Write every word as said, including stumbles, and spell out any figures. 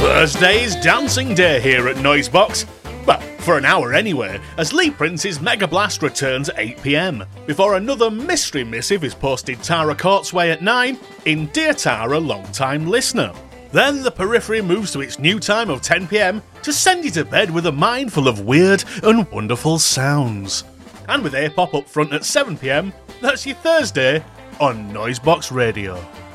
Thursday's dancing day here at Noisebox. Well, for an hour anyway, as Lee Prince's Mega Blast returns at eight p m, before another mystery missive is posted Tara Courtsway at nine in Dear Tara, long-time listener. Then the Periphery moves to its new time of ten p m to send you to bed with a mind full of weird and wonderful sounds. And with A-pop up front at seven p m, that's your Thursday on Noisebox Radio.